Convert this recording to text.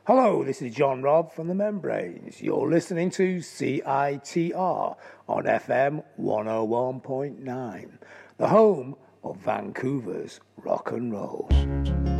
Hello, this is John Robb from The Membranes. You're listening to CITR on FM 101.9, the home of Vancouver's rock and roll.